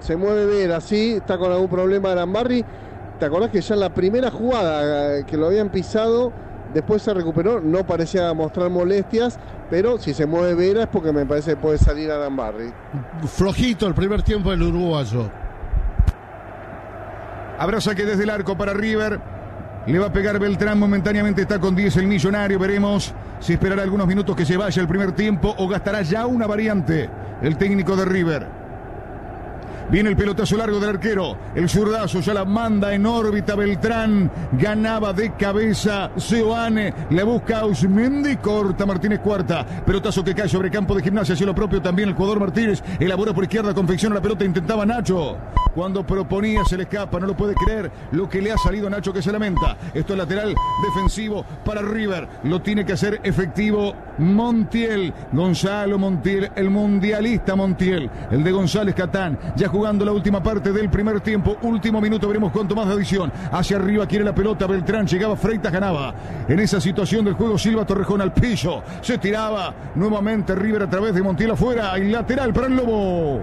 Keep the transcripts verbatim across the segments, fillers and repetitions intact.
se mueve Vera, sí, está con algún problema Arambarri. ¿Te acordás que ya en la primera jugada que lo habían pisado, después se recuperó, no parecía mostrar molestias, pero si se mueve Vera es porque me parece que puede salir Arambarri. Flojito el primer tiempo del uruguayo. Habrá saque desde el arco para River. Le va a pegar Beltrán, momentáneamente está con diez el Millonario. Veremos si esperará algunos minutos que se vaya el primer tiempo o gastará ya una variante el técnico de River. Viene el pelotazo largo del arquero. El zurdazo ya la manda en órbita Beltrán. Ganaba de cabeza Seoane. La busca Ausmendi. Corta Martínez Cuarta. Pelotazo que cae sobre campo de Gimnasia. Hacia lo propio también el jugador Martínez. Elabora por izquierda. Confecciona la pelota. Intentaba Nacho. Cuando proponía se le escapa. No lo puede creer lo que le ha salido a Nacho, que se lamenta. Esto es lateral defensivo para River. Lo tiene que hacer efectivo Montiel. Gonzalo Montiel. El mundialista Montiel. El de González Catán. Ya jugando la última parte del primer tiempo, último minuto, veremos cuánto más de adición. Hacia arriba quiere la pelota Beltrán, llegaba Freitas, ganaba. En esa situación del juego, Silva Torrejón al piso, se tiraba nuevamente River a través de Montiel afuera, y lateral para el Lobo.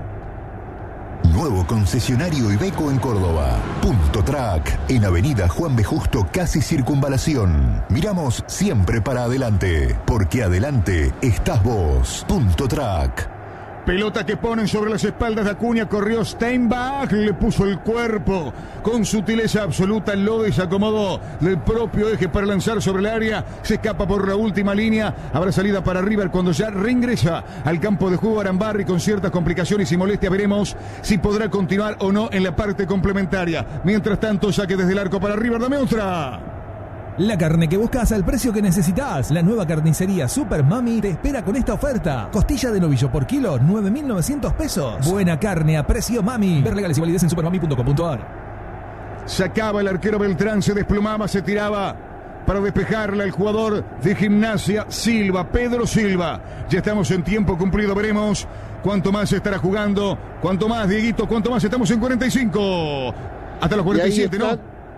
Nuevo concesionario Iveco en Córdoba. Punto Track, en Avenida Juan B. Justo, casi Circunvalación. Miramos siempre para adelante, porque adelante estás vos. Punto Track. Pelota que ponen sobre las espaldas de Acuña, corrió Steinbach, le puso el cuerpo con sutileza absoluta, lo desacomodó del propio eje para lanzar sobre el área, se escapa por la última línea, habrá salida para River cuando ya reingresa al campo de juego Arambarri con ciertas complicaciones y molestias. Veremos si podrá continuar o no en la parte complementaria. Mientras tanto, saque desde el arco para River, dame otra. La carne que buscas al precio que necesitas. La nueva carnicería Super Mami te espera con esta oferta. Costilla de novillo por kilo, nueve mil novecientos pesos. Buena carne a precio Mami. Ver legales y validez en supermami punto com punto a r. Sacaba el arquero Beltrán, se desplomaba, se tiraba para despejarla el jugador de Gimnasia, Silva, Pedro Silva. Ya estamos en tiempo cumplido, veremos cuánto más estará jugando, cuánto más, Dieguito, cuánto más. Estamos en cuarenta y cinco. Hasta los cuarenta y siete, ¿no?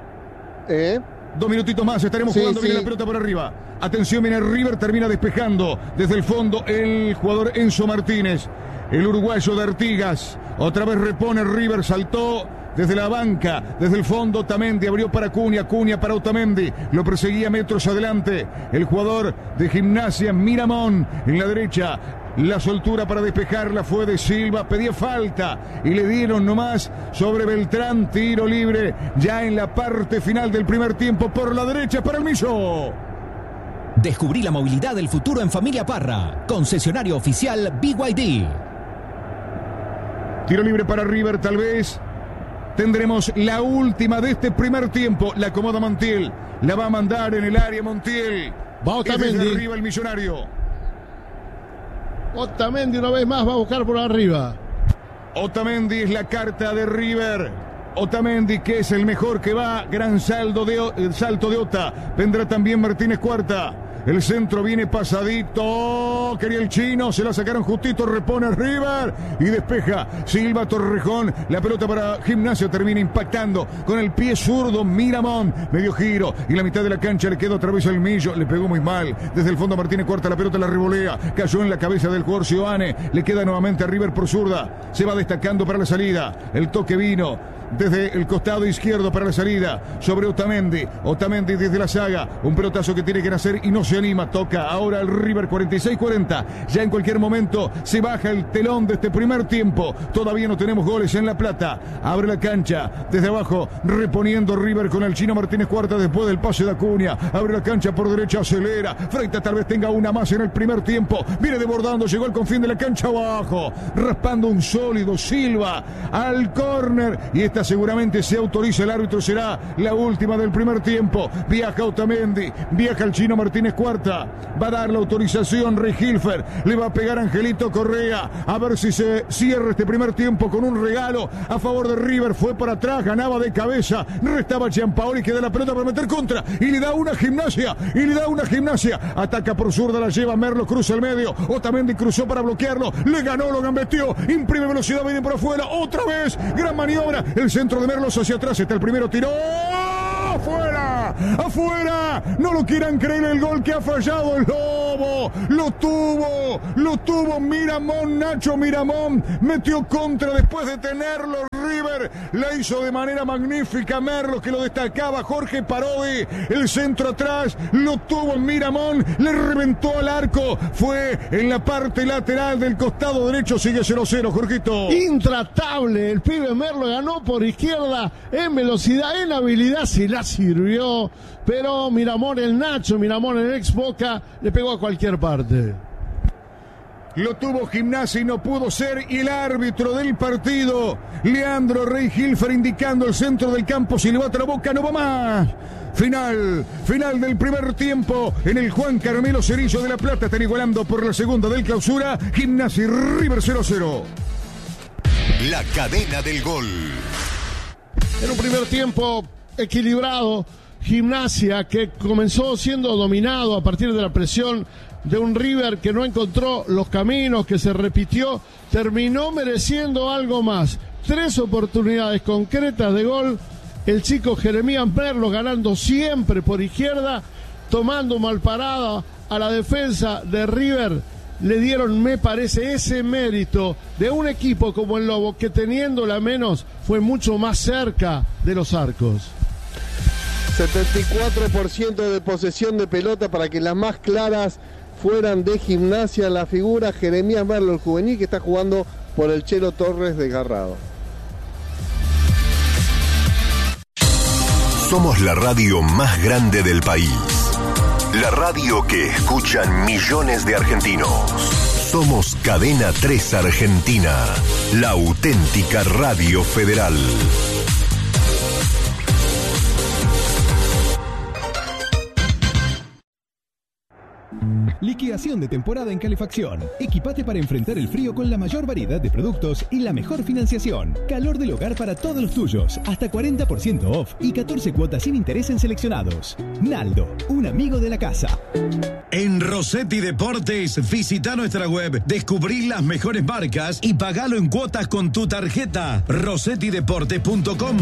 ¿Eh? Dos minutitos más, estaremos sí, jugando. sí. Viene la pelota por arriba. Atención, viene River, termina despejando desde el fondo el jugador Enzo Martínez. El uruguayo de Artigas. Otra vez repone River, saltó desde la banca, desde el fondo. Otamendi abrió para Acuña, Acuña para Otamendi. Lo perseguía metros adelante el jugador de Gimnasia, Miramón, en la derecha. La soltura para despejarla fue de Silva, pedía falta y le dieron nomás sobre Beltrán. Tiro libre ya en la parte final del primer tiempo por la derecha para el Millo. Descubrí la movilidad del futuro en Familia Parra, concesionario oficial B Y D. Tiro libre para River, tal vez tendremos la última de este primer tiempo. La acomoda Montiel, la va a mandar en el área Montiel. Va Otamendi. Desde arriba el Millonario. Otamendi una vez más va a buscar por arriba. Otamendi es la carta de River. Otamendi, que es el mejor que va. Gran saldo de, salto de Ota. Vendrá también Martínez Cuarta. El centro viene pasadito. Quería el chino. Se la sacaron justito. Repone River. Y despeja Silva Torrejón. La pelota para Gimnasia. Termina impactando con el pie zurdo. Miramón. Medio giro. Y la mitad de la cancha le queda otra vez el Millo. Le pegó muy mal. Desde el fondo Martínez Cuarta. La pelota la revolea. Cayó en la cabeza del jugador Seoane. Le queda nuevamente a River por zurda. Se va destacando para la salida. El toque vino desde el costado izquierdo para la salida sobre Otamendi. Otamendi desde la saga. Un pelotazo que tiene que nacer y no se anima. Toca ahora el River. Cuarenta y seis cuarenta. Ya en cualquier momento se baja el telón de este primer tiempo. Todavía no tenemos goles en La Plata. Abre la cancha desde abajo, reponiendo River con el chino Martínez Cuarta después del pase de Acuña. Abre la cancha por derecha, acelera. Freitas tal vez tenga una más en el primer tiempo. Viene desbordando, llegó al confín de la cancha abajo, raspando un sólido Silva al córner. Y esta seguramente se autoriza el árbitro, será la última del primer tiempo. Viaja Otamendi, viaja el chino Martínez Cuarta, va a dar la autorización Regilfer, le va a pegar Angelito Correa, a ver si se cierra este primer tiempo con un regalo a favor de River. Fue para atrás, ganaba de cabeza, restaba Gianpaoli, que da la pelota para meter contra y le da una Gimnasia, y le da una Gimnasia, ataca por zurda, la lleva Merlo, cruza el medio, Otamendi cruzó para bloquearlo, le ganó, lo gambeteó, imprime velocidad, viene por afuera, otra vez, gran maniobra, el centro de Merlos hacia atrás, está el primero, tiró, ¡fuera! afuera. No lo quieran creer el gol que ha fallado el Lobo. Lo tuvo, lo tuvo Miramón, Nacho Miramón. Metió contra después de tenerlo. River la hizo de manera magnífica. Merlo, que lo destacaba. Jorge Parodi, el centro atrás. Lo tuvo Miramón. Le reventó al arco. Fue en la parte lateral del costado derecho. Sigue cero cero, Jorgito. Intratable. El pibe Merlo ganó por izquierda en velocidad, en habilidad. Se la sirvió. Pero Miramón, el Nacho Miramón, el ex Boca, le pegó a cualquier parte. Lo tuvo Gimnasia y no pudo ser. Y el árbitro del partido, Leandro Rey Gilfer, indicando el centro del campo. Si le va a la Boca, no va más. Final, final del primer tiempo en el Juan Carmelo Cerillo de La Plata. Están igualando por la segunda del Clausura. Gimnasia y River cero cero. La cadena del gol. En un primer tiempo equilibrado, Gimnasia, que comenzó siendo dominado a partir de la presión de un River que no encontró los caminos, que se repitió, terminó mereciendo algo más. Tres oportunidades concretas de gol. El chico Jeremías Merlo ganando siempre por izquierda, tomando mal parada a la defensa de River. Le dieron, me parece, ese mérito de un equipo como el Lobo, que teniéndola menos fue mucho más cerca de los arcos. setenta y cuatro por ciento de posesión de pelota para que las más claras fueran de Gimnasia. La figura Jeremías Merlo, el juvenil, que está jugando por el Chelo Torres desgarrado. Somos la radio más grande del país. La radio que escuchan millones de argentinos. Somos Cadena tres Argentina, la auténtica radio federal. Liquidación de temporada en calefacción. Equipate para enfrentar el frío con la mayor variedad de productos y la mejor financiación. Calor del hogar para todos los tuyos. Hasta cuarenta por ciento off y catorce cuotas sin interés en seleccionados. Naldo, un amigo de la casa. En Rossetti Deportes, visita nuestra web, descubrí las mejores marcas y pagalo en cuotas con tu tarjeta. rossetti deportes punto com.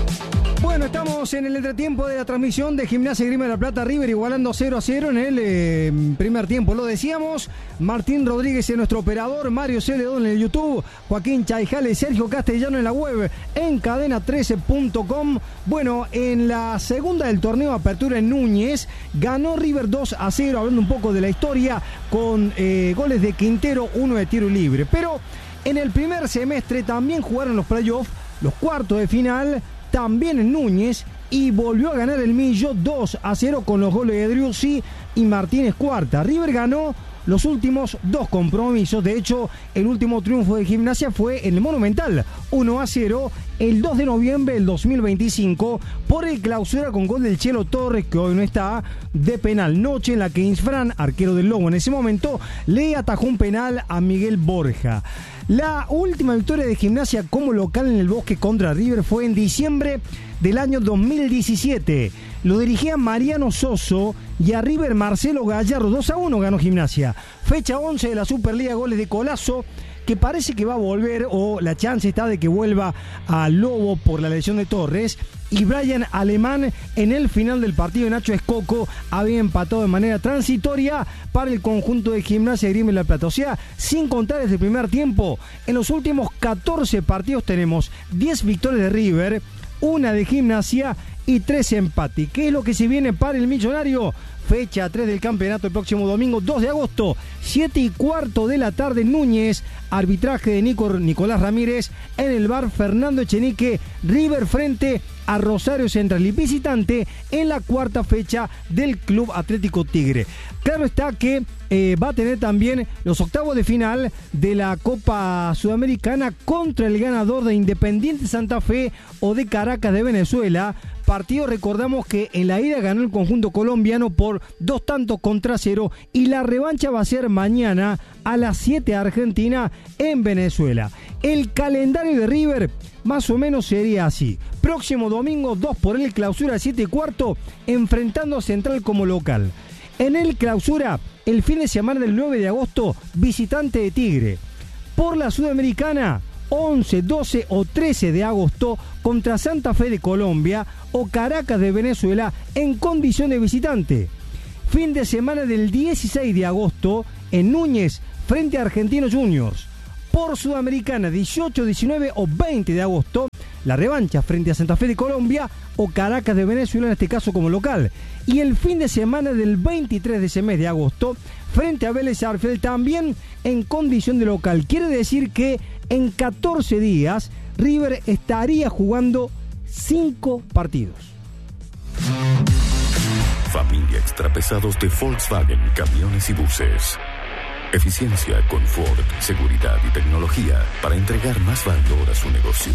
Bueno, estamos en el entretiempo de la transmisión de Gimnasia y Grima de la Plata. River igualando cero a cero en el eh, primer tiempo. Lo decíamos, Martín Rodríguez es nuestro operador, Mario Celedón en el YouTube, Joaquín Chaijales, Sergio Castellano en la web, en cadena trece punto com. Bueno, en la segunda del torneo Apertura en Núñez, ganó River dos a cero, hablando un poco de la historia, con eh, goles de Quintero, uno de tiro libre. Pero en el primer semestre también jugaron los playoffs, los cuartos de final, también en Núñez, y volvió a ganar el Millo dos a cero con los goles de Driussi y Martínez Cuarta. River ganó los últimos dos compromisos. De hecho, el último triunfo de Gimnasia fue en el Monumental, uno a cero, el dos de noviembre del dos mil veinticinco, por el Clausura con gol del Chelo Torres, que hoy no está, de penal. Noche en la que Insfran, arquero del Lobo en ese momento, le atajó un penal a Miguel Borja. La última victoria de Gimnasia como local en el Bosque contra River fue en diciembre del año dos mil diecisiete. Lo dirigía Mariano Soso y a River Marcelo Gallardo. dos a uno ganó Gimnasia. Fecha once de la Superliga, goles de Colazo, que parece que va a volver, o la chance está de que vuelva a Lobo por la lesión de Torres. Y Brian Alemán en el final del partido. Nacho Escoco había empatado de manera transitoria para el conjunto de Gimnasia y Grima de la Plata. O sea, sin contar desde el primer tiempo, en los últimos catorce partidos tenemos diez victorias de River, una de Gimnasia y tres empates. ¿Qué es lo que se viene para el Millonario? Fecha tres del campeonato el próximo domingo dos de agosto, siete y cuarto de la tarde en Núñez. Arbitraje de Nico, Nicolás Ramírez en el bar Fernando Echenique. River frente a Rosario Central y visitante en la cuarta fecha del Club Atlético Tigre. Claro está que eh, va a tener también los octavos de final de la Copa Sudamericana contra el ganador de Independiente Santa Fe o de Caracas de Venezuela. Partido, recordamos que en la ida ganó el conjunto colombiano por dos tantos contra cero, y la revancha va a ser mañana a las siete Argentina en Venezuela. El calendario de River más o menos sería así: próximo domingo dos por el Clausura siete y cuarto, enfrentando a Central como local. En el Clausura, el fin de semana del nueve de agosto, visitante de Tigre. Por la Sudamericana, once, doce o trece de agosto contra Santa Fe de Colombia o Caracas de Venezuela en condición de visitante. Fin de semana del dieciséis de agosto en Núñez frente a Argentinos Juniors. Por Sudamericana, dieciocho, diecinueve o veinte de agosto, la revancha frente a Santa Fe de Colombia o Caracas de Venezuela, en este caso como local. Y el fin de semana del veintitrés de ese mes de agosto, frente a Vélez Sarsfield, también en condición de local. Quiere decir que en catorce días River estaría jugando cinco partidos. Familia Extrapesados de Volkswagen Camiones y Buses. Eficiencia, confort, seguridad y tecnología para entregar más valor a su negocio.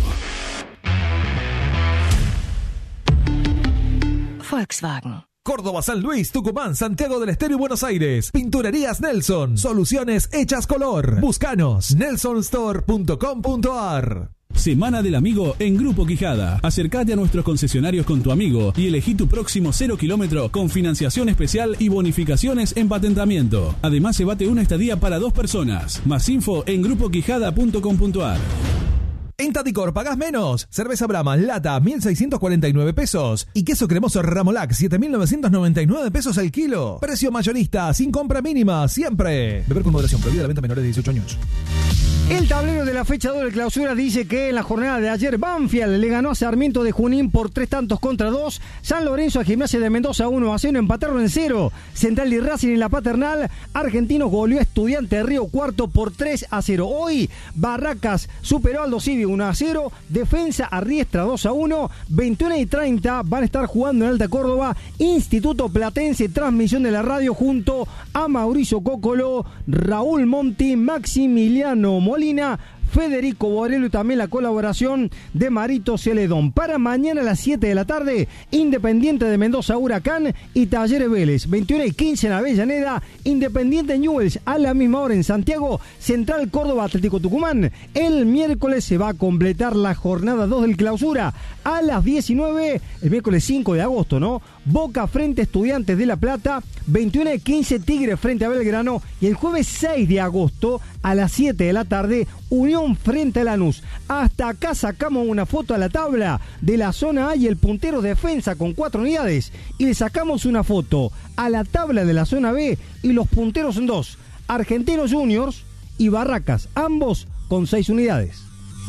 Volkswagen. Córdoba, San Luis, Tucumán, Santiago del Estero y Buenos Aires. Pinturerías Nelson. Soluciones hechas color. Búscanos. nelson store punto com punto a r. Semana del Amigo en Grupo Quijada. Acércate a nuestros concesionarios con tu amigo y elegí tu próximo cero kilómetro con financiación especial y bonificaciones en patentamiento. Además, se bate una estadía para dos personas. Más info en grupo quijada punto com punto a r. En Tadicor pagás menos. Cerveza Brahma lata mil seiscientos cuarenta y nueve pesos y queso cremoso Ramolac siete mil novecientos noventa y nueve pesos al kilo. Precio mayorista sin compra mínima siempre. Beber con moderación. Prohibida la venta a menores de dieciocho años. El tablero de la fecha doble clausura dice que en la jornada de ayer Banfield le ganó a Sarmiento de Junín por tres tantos contra dos. San Lorenzo a Gimnasia de Mendoza uno a cero, empataron en cero. Central y Racing en la Paternal. Argentinos goleó a Estudiante de Río Cuarto por tres a cero. Hoy Barracas superó a Aldo Civi uno a cero. Defensa a Riestra dos a uno. veintiuno y treinta van a estar jugando en Alta Córdoba. Instituto Platense, transmisión de la radio junto a Mauricio Cócolo, Raúl Monti, Maximiliano Molina, Federico Borello y también la colaboración de Marito Celedón. Para mañana a las siete de la tarde, Independiente de Mendoza Huracán y Talleres Vélez. veintiuno y quince en Avellaneda, Independiente Newell's a la misma hora en Santiago, Central Córdoba Atlético Tucumán. El miércoles se va a completar la jornada dos del clausura a las diecinueve, el miércoles cinco de agosto, ¿no? Boca frente a Estudiantes de La Plata, veintiuno y quince Tigre frente a Belgrano y el jueves seis de agosto a las siete de la tarde Unión frente a Lanús. Hasta acá sacamos una foto a la tabla de la zona A y el puntero defensa con cuatro unidades y le sacamos una foto a la tabla de la zona B y los punteros en dos, Argentinos Juniors y Barracas, ambos con seis unidades.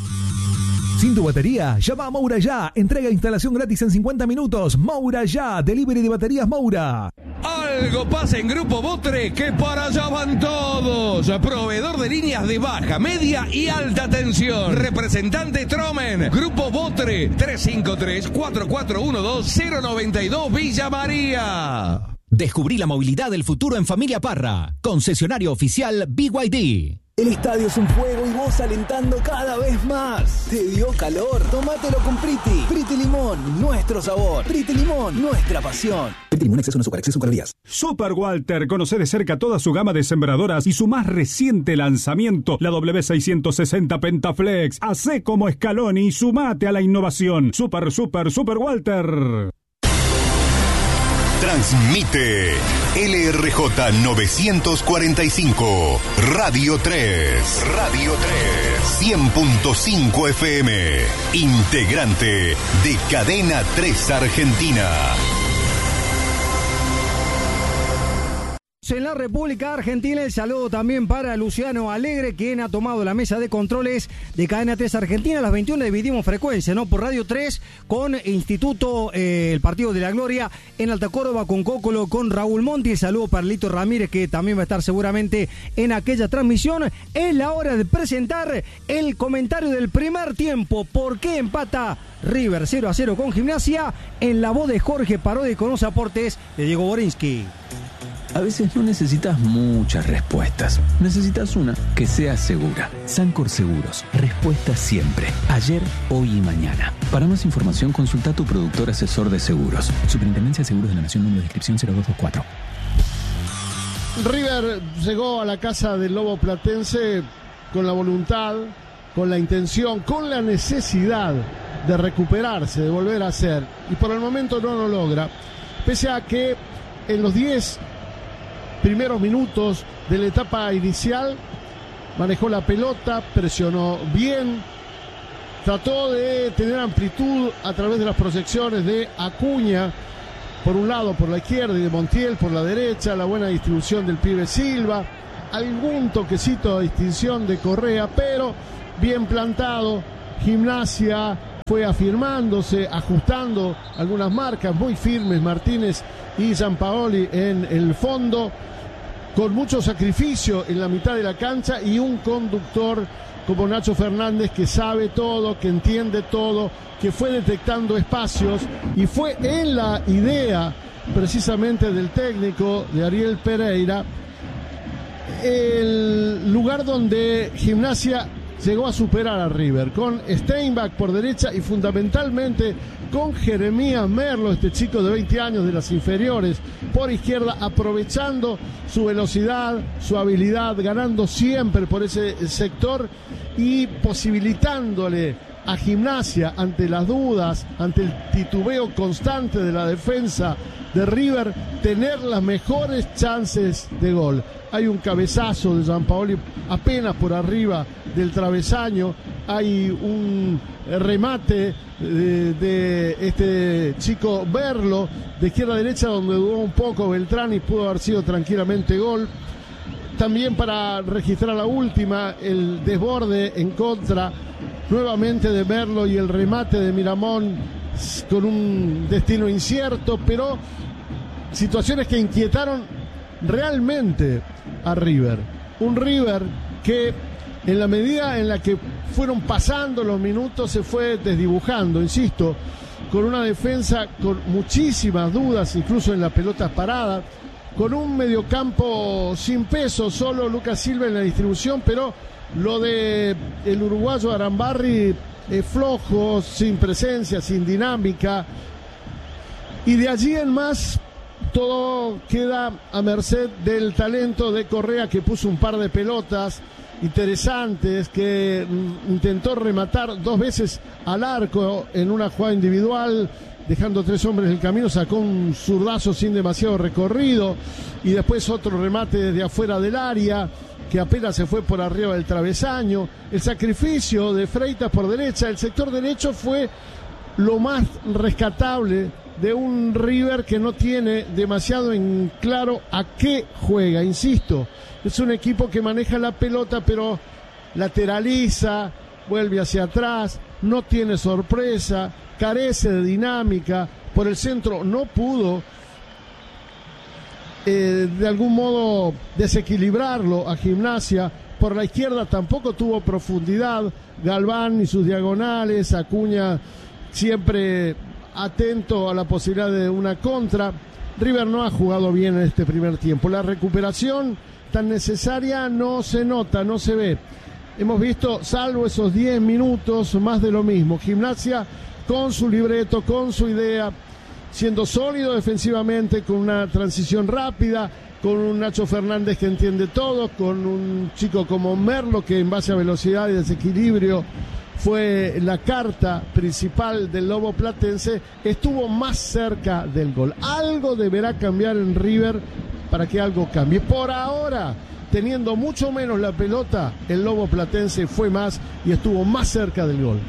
Sin tu batería, llama a Moura Ya. Entrega e instalación gratis en cincuenta minutos. Moura Ya, delivery de baterías Moura. Algo pasa en Grupo Botre que para allá van todos. Proveedor de líneas de baja, media y alta tensión. Representante Tromen. Grupo Botre tres cinco tres, cuatro cuatro uno dos, cero nueve dos Villa María. Descubrí la movilidad del futuro en Familia Parra. Concesionario oficial B Y D. El estadio es un fuego y vos alentando cada vez más. ¿Te dio calor? Tómatelo con Priti. Priti Limón, nuestro sabor. Priti Limón, nuestra pasión. Priti Limón, exceso en azúcar, exceso en calorías. Super Walter, conoce de cerca toda su gama de sembradoras y su más reciente lanzamiento, la W seiscientos sesenta Pentaflex. Hacé como Scaloni y sumate a la innovación. Super, super, Super Walter. Transmite L R J novecientos cuarenta y cinco, Radio tres. Radio tres. cien punto cinco F M. Integrante de Cadena tres Argentina. En la República Argentina, el saludo también para Luciano Alegre, quien ha tomado la mesa de controles de Cadena tres Argentina. A las veintiuna dividimos frecuencia, ¿no? Por Radio tres con Instituto, eh, el Partido de la Gloria en Alta Córdoba, con Cócolo, con Raúl Monti. El saludo para Lito Ramírez, que también va a estar seguramente en aquella transmisión. Es la hora de presentar el comentario del primer tiempo. ¿Por qué empata River cero a cero con Gimnasia? En la voz de Jorge Parodi, con los aportes de Diego Borinsky. A veces no necesitas muchas respuestas. Necesitas una que sea segura. Sancor Seguros. Respuesta siempre. Ayer, hoy y mañana. Para más información, consulta a tu productor asesor de seguros. Superintendencia de Seguros de la Nación, número de inscripción cero dos dos cuatro. River llegó a la casa del Lobo Platense con la voluntad, con la intención, con la necesidad de recuperarse, de volver a ser. Y por el momento no lo logra. Pese a que en los diez primeros minutos de la etapa inicial manejó la pelota, presionó bien, trató de tener amplitud a través de las proyecciones de Acuña, por un lado por la izquierda, y de Montiel por la derecha, la buena distribución del pibe Silva, algún toquecito de distinción de Correa, pero bien plantado. Gimnasia fue afirmándose, ajustando algunas marcas muy firmes, Martínez y Gianpaoli en el fondo, con mucho sacrificio en la mitad de la cancha y un conductor como Nacho Fernández que sabe todo, que entiende todo, que fue detectando espacios y fue en la idea precisamente del técnico de Ariel Pereira el lugar donde Gimnasia llegó a superar a River, con Steinbach por derecha y fundamentalmente con Jeremías Merlo, este chico de veinte años de las inferiores, por izquierda, aprovechando su velocidad, su habilidad, ganando siempre por ese sector y posibilitándole a Gimnasia, ante las dudas, ante el titubeo constante de la defensa de River, tener las mejores chances de gol. Hay un cabezazo de Gianpaoli apenas por arriba del travesaño, hay un remate de, de este chico Merlo de izquierda a derecha donde dudó un poco Beltrán y pudo haber sido tranquilamente gol. También para registrar la última, el desborde en contra nuevamente de Merlo y el remate de Miramón con un destino incierto, pero situaciones que inquietaron realmente a River. Un River que en la medida en la que fueron pasando los minutos se fue desdibujando, insisto, con una defensa con muchísimas dudas, incluso en las pelotas paradas, con un mediocampo sin peso, solo Lucas Silva en la distribución, pero lo de el uruguayo Arambarri es flojo, sin presencia, sin dinámica, y de allí en más todo queda a merced del talento de Correa, que puso un par de pelotas interesantes, que intentó rematar dos veces al arco en una jugada individual, dejando tres hombres en el camino, sacó un zurdazo sin demasiado recorrido y después otro remate desde afuera del área que apenas se fue por arriba del travesaño. El sacrificio de Freitas por derecha, el sector derecho fue lo más rescatable de un River que no tiene demasiado en claro a qué juega. Insisto, es un equipo que maneja la pelota pero lateraliza, vuelve hacia atrás, no tiene sorpresa, carece de dinámica. Por el centro no pudo eh, de algún modo desequilibrarlo a Gimnasia. Por la izquierda tampoco tuvo profundidad. Galván y sus diagonales, Acuña siempre atento a la posibilidad de una contra. River no ha jugado bien en este primer tiempo. La recuperación tan necesaria no se nota, no se ve. Hemos visto, salvo esos diez minutos, más de lo mismo. Gimnasia con su libreto, con su idea, siendo sólido defensivamente, con una transición rápida, con un Nacho Fernández que entiende todo, con un chico como Merlo que en base a velocidad y desequilibrio fue la carta principal del Lobo Platense, estuvo más cerca del gol. Algo deberá cambiar en River para que algo cambie. Por ahora, teniendo mucho menos la pelota, el Lobo Platense fue más y estuvo más cerca del gol.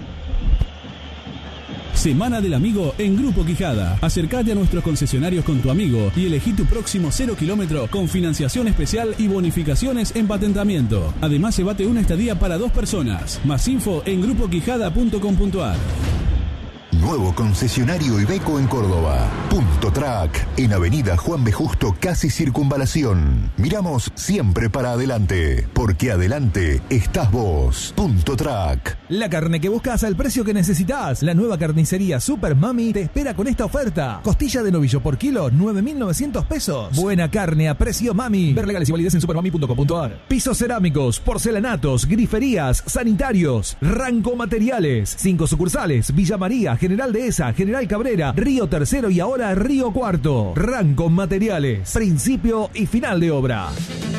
Semana del Amigo en Grupo Quijada. Acércate a nuestros concesionarios con tu amigo y elegí tu próximo cero kilómetro con financiación especial y bonificaciones en patentamiento. Además, llévate una estadía para dos personas. Más info en grupo quijada punto com punto a r. Nuevo concesionario Iveco en Córdoba. Punto Track, en Avenida Juan B. Justo, casi Circunvalación. Miramos siempre para adelante, porque adelante estás vos. Punto Track. La carne que buscas al precio que necesitas. La nueva carnicería Super Mami te espera con esta oferta. Costilla de novillo por kilo, nueve mil novecientos pesos. Buena carne a precio Mami. Ver legales y validez en supermami punto com punto a r. Pisos cerámicos, porcelanatos, griferías, sanitarios. Ranco Materiales. Cinco sucursales. Villa María, General Dehesa, General Cabrera, Río Tercero y ahora Río Cuarto. Ranco Materiales. Principio y final de obra.